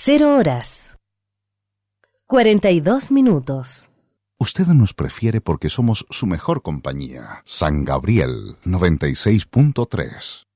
0:42. Usted nos prefiere porque somos su mejor compañía. San Gabriel 96.3.